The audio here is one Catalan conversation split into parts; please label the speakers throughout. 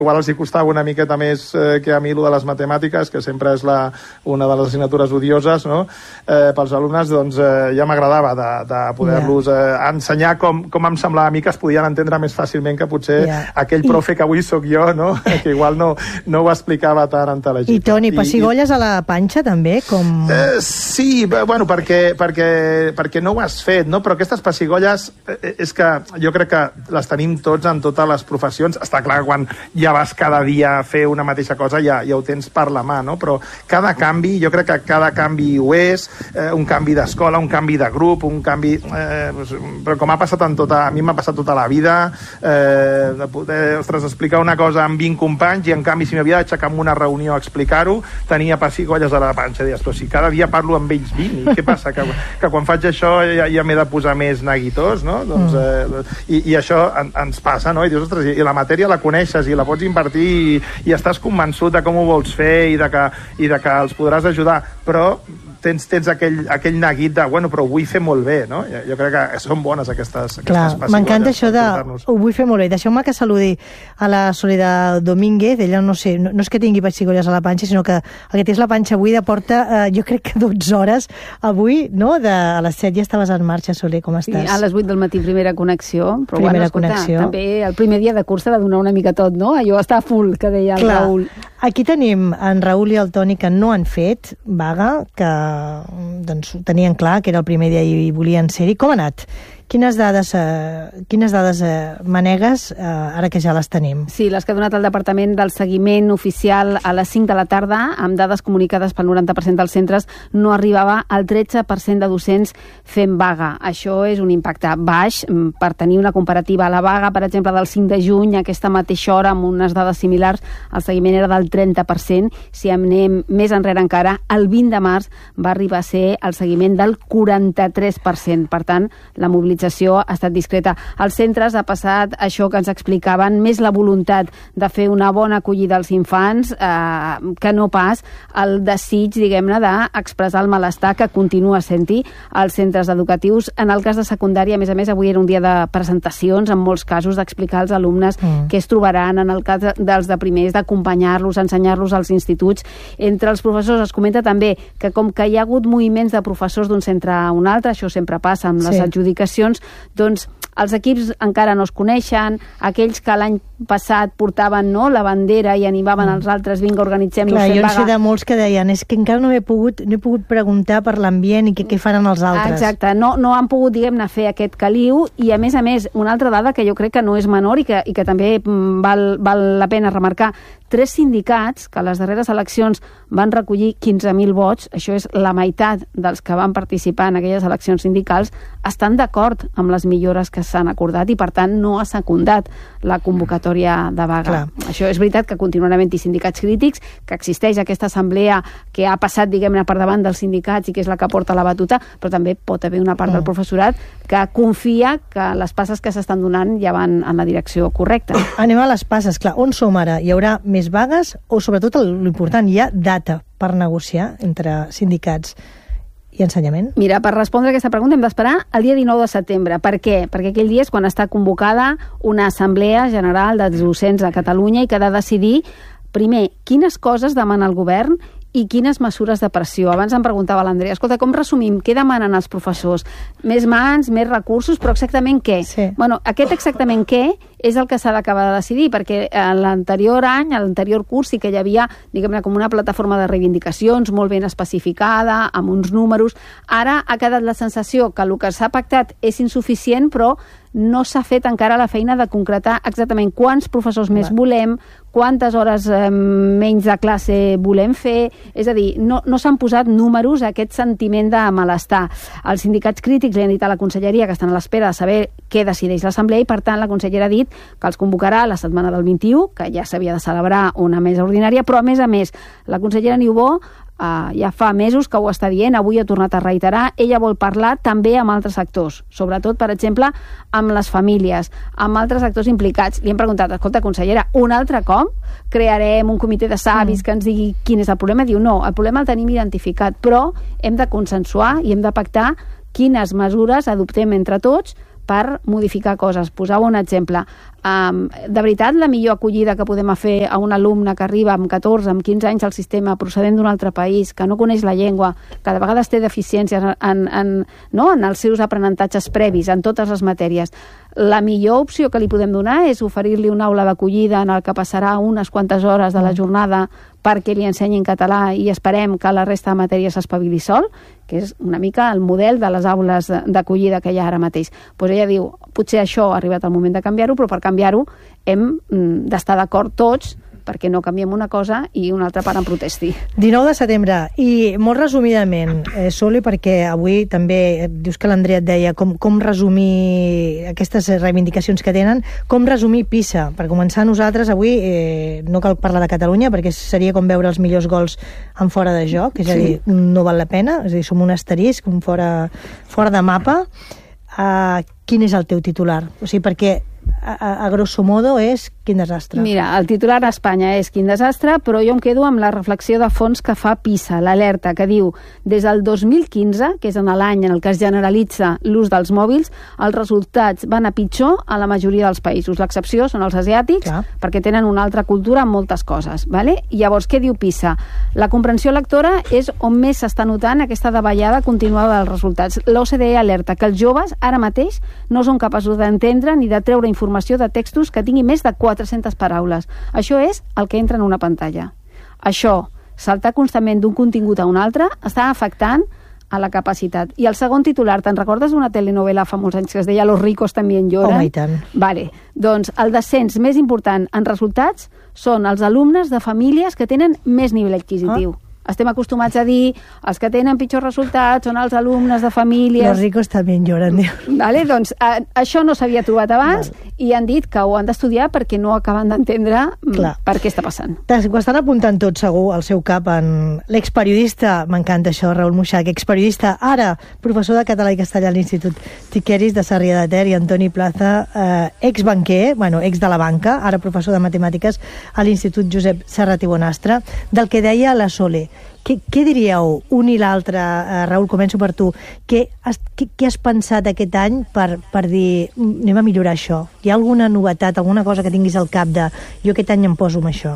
Speaker 1: igual els hi costava una miqueta més que a mi lo de les matemàtiques, que sempre és una de les assignatures odioses, no? Pels alumnes, doncs ja m'agradava de poder-los ensenyar com em semblava a mi que es podien entendre més fàcilment que potser aquell profe que avui sóc jo, no? Que igual no ho explicava tan intel·ligible.
Speaker 2: I Toni, pessigolles a la panxa també?
Speaker 1: Sí, bueno, perquè no ho has fet, no? Però aquestes pessigolles és que jo crec que les tenim tots en totes les professions. Està clar que quan ja vas cada dia a fer una mateixa cosa ja ho tens per la mà, no? Però cada canvi, jo crec que cada canvi ho és, un canvi d'escola, un canvi de grup, un canvi... però com ha passat a mi m'ha passat tota la vida, de poder, explicar una cosa amb 20 companys i en canvi si m'havia d'aixecar en una reunió a explicar-ho, tenia pessigolles a la panxa. Deies, però si cada dia parlo amb ells 20, i què passa? Que quan faig això ja m'he de posar més neguitós, no? I això ens passa, no? I dius, ostres, i la matèria la coneixes i la pots invertir i estàs convençut de com ho vols fer i de que els podràs ajudar, però tens aquell neguit de, bueno, però ho vull fer molt bé, no? Jo crec que són bones aquestes pessigolles.
Speaker 2: M'encanta això de ho vull fer molt bé. Deixeu-me que saludi a la Soledad Domínguez. Ella no sé, no és que tingui pessigolles a la panxa, sinó que el que té és la panxa buida, porta jo crec que 12 hores avui, no? A les 7 ja estaves en marxa, Soler, com estàs?
Speaker 3: Sí, a les 8 del matí, primera connexió. Però
Speaker 2: primera connexió.
Speaker 3: També el primer dia de curs s'ha de donar una mica tot, no? Allò està full, que deia el Raül.
Speaker 2: Aquí tenim en Raül i el Toni que no han fet vaga, que doncs ho tenien clar, que era el primer dia i volien ser-hi. Com ha anat? Quines dades manegues ara que ja les tenim?
Speaker 3: Sí, les que ha donat el Departament del Seguiment Oficial a les 5 de la tarda, amb dades comunicades pel 90% dels centres, no arribava al 13% de docents fent vaga. Això és un impacte baix. Per tenir una comparativa, a la vaga, per exemple, del 5 de juny, a aquesta mateixa hora, amb unes dades similars, el seguiment era del 30%. Si anem més enrere encara, el 20 de març va arribar a ser el seguiment del 43%. Per tant, la mobilització ha estat discreta. Als centres ha passat això que ens explicaven, més la voluntat de fer una bona acollida als infants que no pas el desig, diguem-ne, d'expressar el malestar que continua sent-hi als centres educatius. En el cas de secundària, a més, avui era un dia de presentacions, en molts casos, d'explicar als alumnes què es trobaran. En el cas dels de primers, d'acompanyar-los, ensenyar-los als instituts. Entre els professors es comenta també que com que hi ha hagut moviments de professors d'un centre a un altre, això sempre passa amb les adjudicacions, doncs els equips encara no es coneixen, aquells que l'any passat portaven la bandera i animaven els altres, vinga, organitzem-nos fent vaga.
Speaker 2: Jo sé de molts que deien, és que encara no he pogut preguntar per l'ambient i què faran els altres.
Speaker 3: Exacte, no han pogut, diguem-ne, fer aquest caliu, i a més, una altra dada que jo crec que no és menor i que també val la pena remarcar. 3 sindicats que a les darreres eleccions van recollir 15.000 vots, això és la meitat dels que van participar en aquelles eleccions sindicals, estan d'acord amb les millores que s'han acordat i, per tant, no ha secundat la convocatòria de vaga. Això és veritat que continuarà havent-hi sindicats crítics, que existeix aquesta assemblea que ha passat, diguem-ne, per davant dels sindicats i que és la que porta la batuta, però també pot haver una part del professorat que confia que les passes que s'estan donant ja van en la direcció correcta.
Speaker 2: Anem a les passes, clar. On som ara? Hi haurà més vagues o, sobretot, l'important, hi ha data per negociar entre sindicats i ensenyament?
Speaker 3: Mira, per respondre a aquesta pregunta hem d'esperar el dia 19 de setembre. Per què? Perquè aquell dia és quan està convocada una assemblea general de docents a Catalunya i que ha de decidir, primer, quines coses demana el govern i quines mesures de pressió. Abans em preguntava l'Andrea, escolta, com resumim? Què demanen els professors? Més mans, més recursos, però exactament què? Bueno, aquest exactament què és el que s'ha d'acabar de decidir, perquè l'anterior any, l'anterior curs, sí que hi havia, diguem-ne, com una plataforma de reivindicacions molt ben especificada, amb uns números. Ara ha quedat la sensació que el que s'ha pactat és insuficient, però no s'ha fet encara la feina de concretar exactament quants professors més volem, quantes hores menys de classe volem fer, és a dir, no s'han posat números a aquest sentiment de malestar. Els sindicats crítics li han dit a la conselleria que estan a l'espera de saber què decideix l'assemblea i, per tant, la consellera ha dit que els convocarà la setmana del 21, que ja s'havia de celebrar una mesa ordinària, però, a més, la consellera Niubó ja fa mesos que ho està dient, avui ha tornat a reiterar, ella vol parlar també amb altres actors, sobretot, per exemple, amb les famílies, amb altres actors implicats. Li hem preguntat, escolta, consellera, un altre cop crearem un comitè de savis que ens digui quin és el problema? Diu, no, el problema el tenim identificat, però hem de consensuar i hem de pactar quines mesures adoptem entre tots per modificar coses. Posava un exemple. de veritat, la millor acollida que podem fer a un alumne que arriba amb 14, amb 15 anys al sistema, procedent d'un altre país, que no coneix la llengua, que de vegades té deficiències en els seus aprenentatges previs, en totes les matèries, la millor opció que li podem donar és oferir-li una aula d'acollida en el que passarà unes quantes hores de la jornada perquè li ensenyin català i esperem que la resta de matèries s'espavili sol, que és una mica el model de les aules d'acollida que hi ha ara mateix. Doncs ella diu, potser això ha arribat el moment de canviar-ho, però per canviar-ho hem d'estar d'acord tots perquè no canviem una cosa i una altra part en protesti.
Speaker 2: 19 de setembre, i molt resumidament, Sole, perquè avui també dius que l'Andrea et deia com resumir aquestes reivindicacions que tenen, com resumir PISA. Per començar, nosaltres avui no cal parlar de Catalunya perquè seria com veure els millors gols en fora de joc, és a dir, no val la pena, és a dir, som un asterisc, fora de mapa. Quin és el teu titular? O sigui, perquè a grosso modo és quin desastre.
Speaker 3: Mira, el titular a Espanya és quin desastre, però jo em quedo amb la reflexió de fons que fa PISA, l'alerta, que diu des del 2015, que és en l'any en el que es generalitza l'ús dels mòbils, els resultats van a pitjor a la majoria dels països. L'excepció són els asiàtics, perquè tenen una altra cultura en moltes coses. Vale? I llavors, què diu PISA? La comprensió lectora és on més s'està notant aquesta davallada continuada dels resultats. L'OCDE alerta que els joves ara mateix no són capaços d'entendre ni de treure informació de textos que tingui més de 400 paraules. Això és el que entra en una pantalla. Això, saltar constantment d'un contingut a un altre, està afectant a la capacitat. I el segon titular, te'n recordes d'una telenovela fa molts anys que es deia Los ricos también lloran?
Speaker 2: Home, i tant.
Speaker 3: Vale. Doncs el descens més important en resultats són els alumnes de famílies que tenen més nivell adquisitiu. Estem acostumats a dir els que tenen pitjors resultats són els alumnes de famílies...
Speaker 2: Los ricos también lloran.
Speaker 3: Vale, doncs això no s'havia trobat abans i han dit que ho han d'estudiar perquè no acaben d'entendre per què està passant.
Speaker 2: Ho estan apuntant tot segur al seu cap en l'experiodista, m'encanta això, Raül Muixach, experiodista, ara professor de català i castellà a l'Institut Tiqueris de Sarrià de Ter, i Antoni Plaza, exbanquer, ex de la banca, ara professor de matemàtiques a l'Institut Josep Serrat i Bonastre, del que deia la Sole. Què diríeu un i l'altre? Raül, començo per tu. Què has pensat aquest any per dir anem a millorar això? Hi ha alguna novetat, alguna cosa que tinguis al cap de jo aquest any em poso amb això?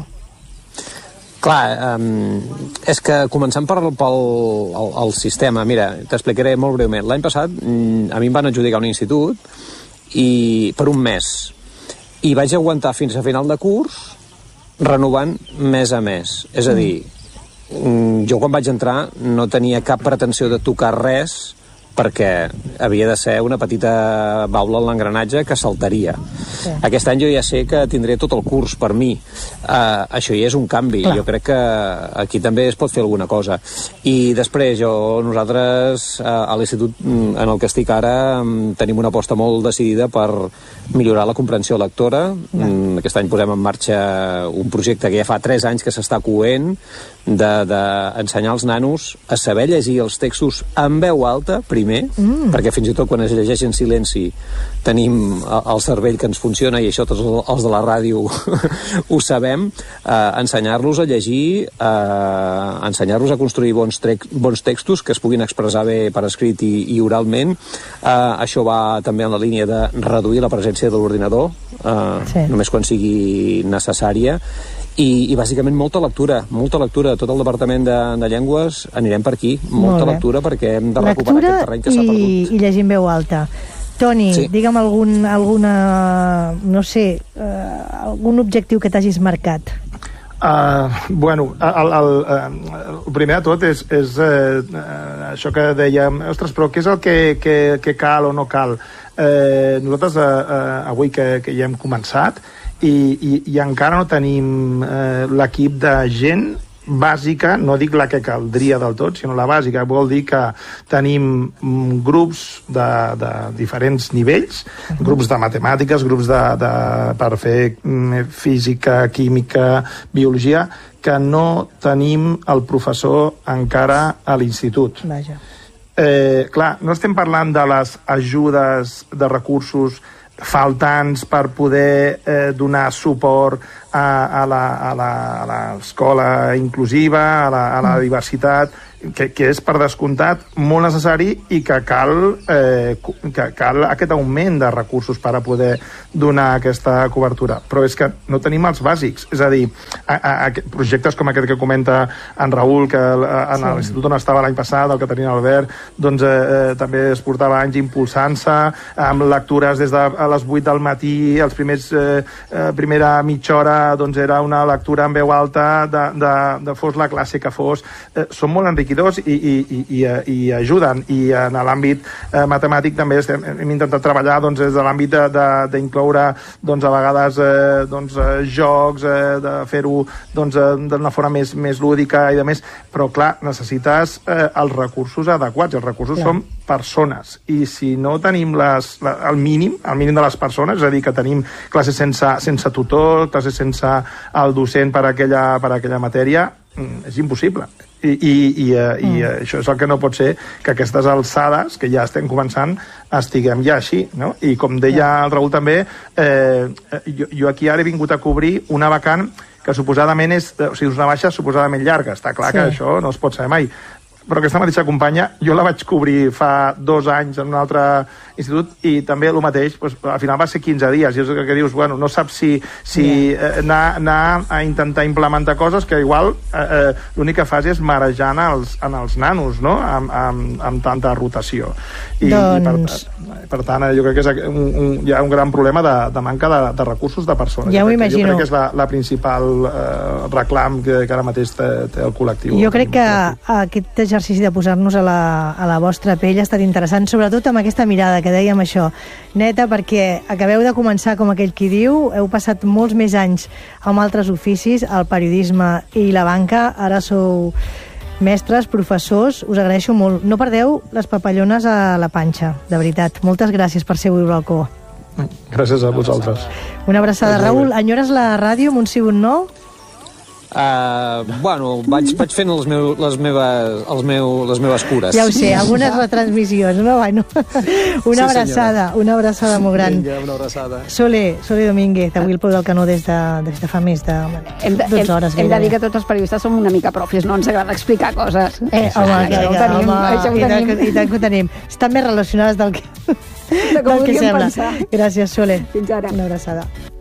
Speaker 4: Clar, és que començant pel sistema, mira, t'explicaré molt breument. L'any passat a mi em van adjudicar un institut per un mes i vaig aguantar fins a final de curs renovant mes a mes. És a dir, jo quan vaig entrar no tenia cap pretensió de tocar res perquè havia de ser una petita baula en l'engranatge que saltaria. Sí. Aquest any jo ja sé que tindré tot el curs per mi. Això ja és un canvi. Clar. Jo crec que aquí també es pot fer alguna cosa. I després nosaltres a l'institut en el que estic ara tenim una aposta molt decidida per millorar la comprensió lectora. Aquest any posem en marxa un projecte que ja fa 3 anys que s'està coent d'ensenyar als nanos a saber llegir els textos en veu alta, primer, perquè fins i tot quan es llegeix en silenci tenim el cervell que ens funciona i això tots els de la ràdio ho sabem, ensenyar-los a llegir, ensenyar-los a construir bons textos que es puguin expressar bé per escrit i oralment. Això va també en la línia de reduir la presència de l'ordinador, només quan sigui necessària. I bàsicament molta lectura. Tot el Departament de Llengües anirem per aquí. Molta lectura perquè hem de recuperar aquest terreny que s'ha perdut.
Speaker 2: I llegir en veu alta. Toni, digue'm algun objectiu que t'hagis marcat.
Speaker 1: El primer de tot és això que dèiem, ostres, però què és el que cal o no cal? Nosaltres avui que ja hem començat i encara no tenim l'equip de gent bàsica, no dic la que caldria del tot, sinó la bàsica. Vol dir que tenim grups de diferents nivells, grups de matemàtiques, grups per fer física, química, biologia, que no tenim el professor encara a l'institut.
Speaker 2: Vaja.
Speaker 1: Clar, no estem parlant de les ajudes de recursos faltants per poder donar suport a l'escola inclusiva, a la diversitat, que és per descomptat molt necessari i que cal aquest augment de recursos per a poder donar aquesta cobertura. Però és que no tenim els bàsics. És a dir, projectes com aquest que comenta en Raül, que en l'institut on estava l'any passat, el que tenia Albert, doncs també es portava anys impulsant-se, amb lectures des de les 8 del matí, els primera mitja hora doncs era una lectura en veu alta de fos la classe que fos. Són molt enriquidors i ajuden, i en l'àmbit matemàtic també hem intentat treballar des de l'àmbit d'incloure a vegades jocs, de fer-ho d'una forma més lúdica i de més, però clar, necessites els recursos adequats, i els recursos són persones, i si no tenim el mínim de les persones, és a dir, que tenim classes sense tutor, classes sense el docent per aquella matèria, és impossible. I això és el que no pot ser, que aquestes alçades, que ja estem començant, estiguem ja així, no? I com deia el Raül també, jo aquí ara he vingut a cobrir una vacant que suposadament és una baixa suposadament llarga. Està clar que això no es pot saber mai. Però aquesta mateixa companya, jo la vaig cobrir fa 2 anys en un altre institut, i també el mateix, al final va ser 15 dies, i és el que dius, bueno, no saps si anar a intentar implementar coses que igual l'únic que fas és marejant els nanos, no?, amb tanta rotació. I per tant, jo crec que hi ha un gran problema de manca de recursos de persones.
Speaker 2: Ja ho imagino.
Speaker 1: Jo crec que és la principal reclam que ara mateix té el col·lectiu.
Speaker 2: Jo crec que aquest exercici de posar-nos a la vostra pell ha estat interessant, sobretot amb aquesta mirada que dèiem això, neta, perquè acabeu de començar, com aquell qui diu, heu passat molts més anys amb altres oficis, el periodisme i la banca, ara sou mestres, professors, us agraeixo molt. No perdeu les papallones a la panxa, de veritat. Moltes gràcies per ser avui al balcó.
Speaker 1: Gràcies a vosaltres.
Speaker 2: Una abraçada. Raül, enyores la ràdio amb un sí o un no?
Speaker 4: Bueno, vaig fent les meves cures.
Speaker 2: Ja ho sé, algunes retransmissions, no? Bueno, una abraçada molt gran.
Speaker 4: Vinga, una abraçada.
Speaker 2: Sole Domínguez, avui el peu del canó des de fa més de 12 hores.
Speaker 3: Hem de dir que tots els periodistes som una mica profis, no ens agrada explicar coses.
Speaker 2: Home, i tant que ho tenim. Estan més relacionades del que sembla. Gràcies, Sole.
Speaker 3: Fins ara.
Speaker 2: Una abraçada.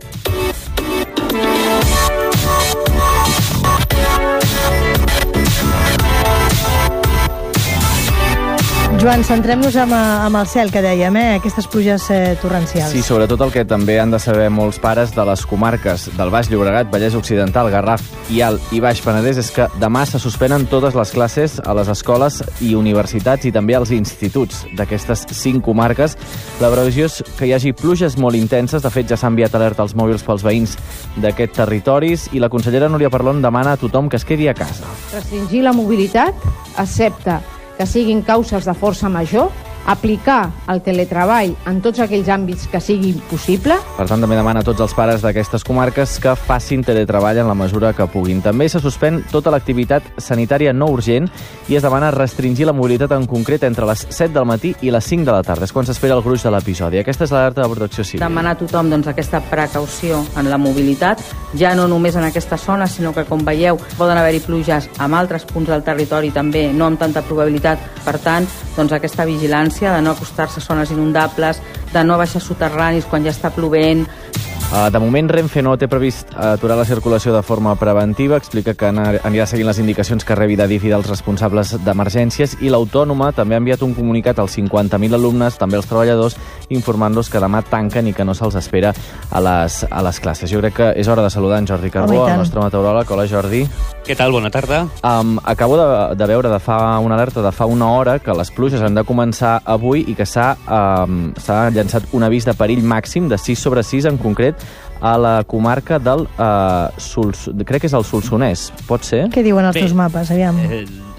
Speaker 2: Joan, centrem-nos amb el cel, que dèiem, aquestes pluges torrencials.
Speaker 5: Sí, sobretot el que també han de saber molts pares de les comarques del Baix Llobregat, Vallès Occidental, Garraf i Alt i Baix Penedès és que demà se suspenen totes les classes a les escoles i universitats i també als instituts d'aquestes 5 comarques. La previsió és que hi hagi pluges molt intenses. De fet, ja s'ha enviat alerta als mòbils pels veïns d'aquests territoris i la consellera Núria Parlon demana a tothom que es quedi a casa.
Speaker 6: Restringir la mobilitat, excepte que siguin causes de força major, aplicar el teletreball en tots aquells àmbits que sigui possible.
Speaker 5: Per tant, també demana a tots els pares d'aquestes comarques que facin teletreball en la mesura que puguin. També se suspèn tota l'activitat sanitària no urgent i es demana restringir la mobilitat en concret entre les 7 del matí i les 5 de la tarda. És quan s'espera el gruix de l'episodi. Aquesta és l'alerta de Protecció Civil.
Speaker 7: Demanar a tothom aquesta precaució en la mobilitat, ja no només en aquesta zona, sinó que, com veieu, poden haver-hi pluges en altres punts del territori també, no amb tanta probabilitat. Per tant, aquesta vigilància de no acostar-se a zones inundables, de no baixar soterranis quan ja està plovent.
Speaker 5: De moment, Renfe no té previst aturar la circulació de forma preventiva. Explica que anirà seguint les indicacions que rebi d'Adif i dels responsables d'emergències, i l'Autònoma també ha enviat un comunicat als 50.000 alumnes, també als treballadors, informant-los que demà tanquen i que no se'ls espera a les classes. Jo crec que és hora de saludar en Jordi Carbó, el nostre meteoròleg. Hola, Jordi.
Speaker 8: Què tal? Bona tarda.
Speaker 5: Acabo de veure una alerta de fa una hora que les pluges han de començar avui i que s'ha llançat un avís de perill màxim de 6/6 en concret a la comarca del crec que és el Solsonès, pot ser?
Speaker 2: Què diuen els teus mapes, aviam?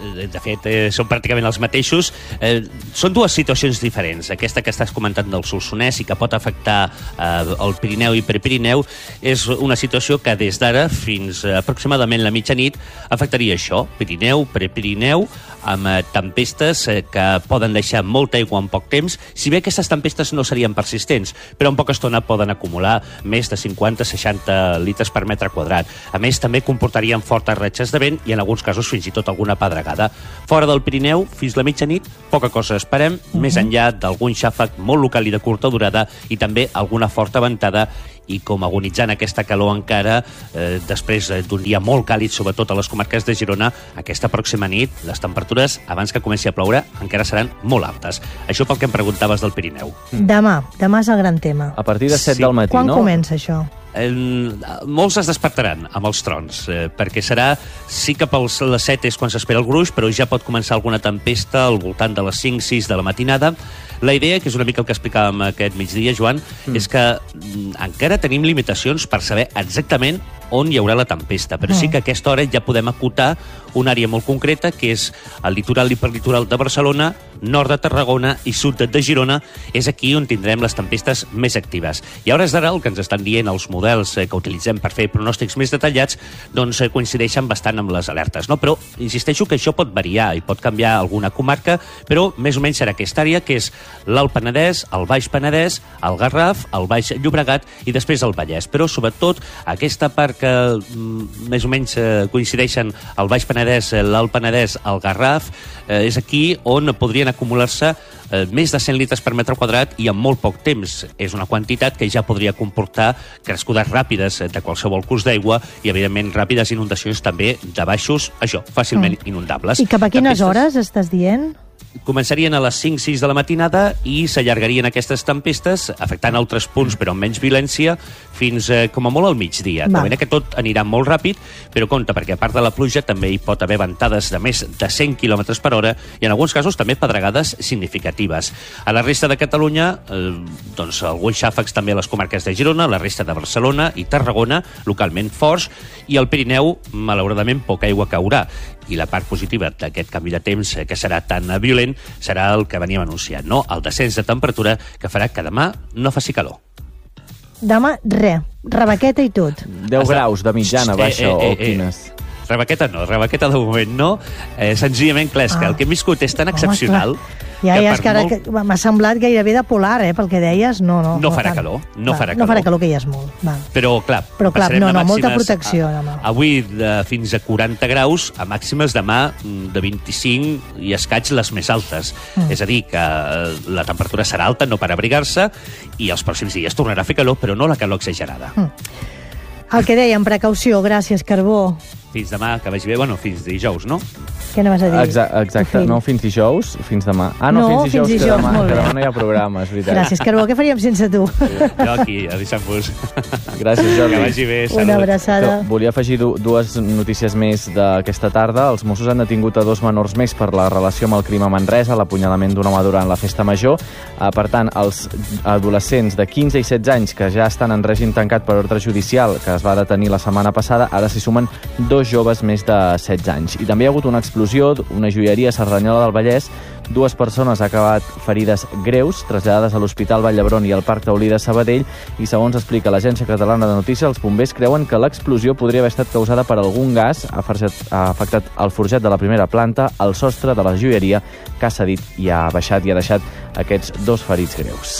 Speaker 8: de fet, són pràcticament els mateixos. Són dues situacions diferents. Aquesta que estàs comentant del Solsonès i que pot afectar el Pirineu i Prepirineu és una situació que des d'ara fins aproximadament la mitjanit afectaria això, Pirineu, Prepirineu, amb tempestes que poden deixar molta aigua en poc temps, si bé aquestes tempestes no serien persistents, però en poca estona poden acumular més de 50-60 litres per metre quadrat. A més, també comportarien fortes ratxes de vent i en alguns casos fins i tot alguna pedregada. Fora del Pirineu, fins la mitjanit, poca cosa esperem, més enllà d'algun xàfec molt local i de curta durada i també alguna forta ventada i com agonitzant aquesta calor encara, després d'un dia molt càlid, sobretot a les comarques de Girona, aquesta pròxima nit, les temperatures, abans que comenci a ploure, encara seran molt altes. Això pel que em preguntaves del Pirineu.
Speaker 2: Demà és el gran tema.
Speaker 5: A partir de 7 del matí,
Speaker 2: Quan
Speaker 5: no?
Speaker 2: comença això?
Speaker 8: Molts es despertaran amb els trons, perquè serà, sí que per les 7 és quan s'espera el gruix, però ja pot començar alguna tempesta al voltant de les 5-6 de la matinada. La idea, que és una mica el que explicàvem aquest migdia, Joan, és que encara tenim limitacions per saber exactament on hi haurà la tempesta, però sí que a aquesta hora ja podem acotar una àrea molt concreta, que és el litoral i hiperlitoral de Barcelona, nord de Tarragona i sud de Girona. És aquí on tindrem les tempestes més actives. I a hores d'ara el que ens estan dient els models que utilitzem per fer pronòstics més detallats doncs coincideixen bastant amb les alertes, no? Però insisteixo que això pot variar i pot canviar alguna comarca, però més o menys serà aquesta àrea, que és l'Alt Penedès, el Baix Penedès, el Garraf, el Baix Llobregat i després el Vallès. Però sobretot aquesta part que més o menys coincideixen el Baix Penedès, l'Alt Penedès, el Garraf, és aquí on podrien acumular-se més de 100 litres per metre quadrat i en molt poc temps. És una quantitat que ja podria comportar crescudes ràpides de qualsevol curs d'aigua i, evidentment, ràpides inundacions també de baixos, això, fàcilment inundables.
Speaker 2: I cap a quines hores estàs dient?
Speaker 8: Començarien a les 5-6 de la matinada i s'allargarien aquestes tempestes, afectant altres punts però amb menys violència, fins com a molt al migdia. De manera que tot anirà molt ràpid, però compte, perquè a part de la pluja també hi pot haver ventades de més de 100 km per hora i en alguns casos també pedregades significatives. A la resta de Catalunya, doncs alguns xàfecs també a les comarques de Girona, la resta de Barcelona i Tarragona, localment forts, i al Pirineu, malauradament, poca aigua caurà. I la part positiva d'aquest canvi de temps, que serà tan violent, serà el que veníem anunciant, no? El descens de temperatura que farà que demà no faci calor.
Speaker 2: Demà, rebequeta i tot.
Speaker 5: 10 graus de mitjana, baixa, o quines?
Speaker 8: Rebequeta no, rebequeta de moment no. Senzillament, clar, és que el que hem viscut és tan excepcional...
Speaker 2: Ja, és que ara m'ha semblat gairebé de polar, pel que deies. No
Speaker 8: farà calor, no farà calor.
Speaker 2: No farà calor, que ja és molt. Val.
Speaker 8: Però, clar,
Speaker 2: molta protecció demà.
Speaker 8: Avui fins a 40 graus, a màximes demà de 25 i escaig les més altes. És a dir, que la temperatura serà alta, no per abrigar-se, i els pròxims dies tornarà a fer calor, però no la calor exagerada.
Speaker 2: El que dèiem, precaució, gràcies, Carbó.
Speaker 8: Fins demà, que vagi bé, bueno, fins dijous, no?
Speaker 2: Què anaves a dir?
Speaker 5: Exacte, no fins dijous, fins demà. Fins dijous, que demà no hi ha programa, és veritat.
Speaker 2: Gràcies, Carbó, què faríem sense tu?
Speaker 8: Jo aquí, avisant-vos.
Speaker 5: Gràcies, Jordi.
Speaker 8: Que vagi bé, salut.
Speaker 2: Una abraçada.
Speaker 5: Volia afegir dues notícies més d'aquesta tarda. Els Mossos han detingut a 2 menors més per la relació amb el crim a Manresa, l'apunyalament d'un home durant la festa major. Per tant, els adolescents de 15 i 16 anys que ja estan en règim tancat per ordre judicial, que es va detenir la setmana passada, ara s'hi sumen 2 joves més de 16 anys. I també hi ha hagut una explosió, una joieria a Cerdanyola del Vallès. 2 persones han acabat ferides greus, traslladades a l'Hospital Vall d'Hebron i al Parc Taulí de Sabadell, i segons explica l'Agència Catalana de Notícies, els bombers creuen que l'explosió podria haver estat causada per algun gas, ha afectat el forjat de la primera planta, el sostre de la joieria, que ha cedit i ha baixat i ha deixat aquests 2 ferits greus.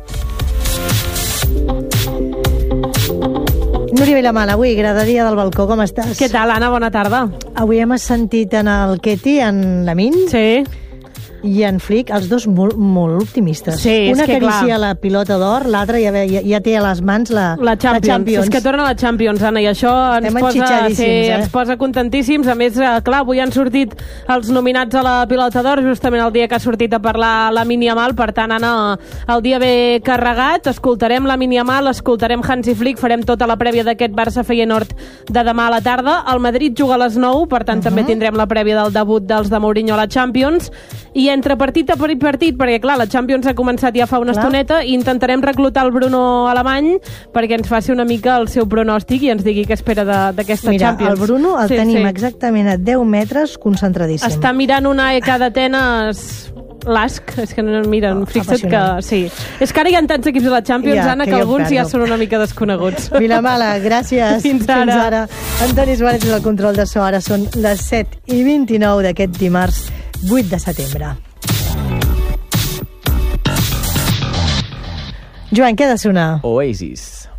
Speaker 2: Núria Vilamala, avui, graderia del balcó, com estàs?
Speaker 9: Què tal, Anna? Bona tarda.
Speaker 2: Avui hem sentit en el Keti, en Lamin, i en Flick, els dos molt optimistes.
Speaker 9: Sí,
Speaker 2: una acaricia
Speaker 9: clar,
Speaker 2: la pilota d'or, l'altra ja té a les mans la Champions.
Speaker 9: És que torna la Champions, Anna, i això ens posa contentíssims. A més, clar, avui han sortit els nominats a la pilota d'or, justament el dia que ha sortit a parlar Lamine Yamal. Per tant, Anna, el dia ve carregat, escoltarem Lamine Yamal, escoltarem Hansi Flick, farem tota la prèvia d'aquest Barça-Feyenoord de demà a la tarda. El Madrid juga a les 9, per tant també tindrem la prèvia del debut dels de Mourinho a la Champions, i entre partit a partit, perquè clar, la Champions ha començat ja fa una estoneta, i intentarem reclutar el Bruno Alemany perquè ens faci una mica el seu pronòstic i ens digui què espera d'aquesta Champions.
Speaker 2: Mira, el Bruno el tenim exactament a 10 metres, concentradíssim.
Speaker 9: Està mirant una EK d'Atenes... L'ASC, és que no miren, fixa't que... Sí. És que ara hi ha tants equips de la Champions, Anna, que alguns ja són una mica desconeguts.
Speaker 2: Vilamala, gràcies.
Speaker 9: Fins ara.
Speaker 2: Antoni Suárez és el control de so. Ara són les 7:29 d'aquest dimarts 8 de setembre. Joan, què ha de sonar?
Speaker 5: Oasis.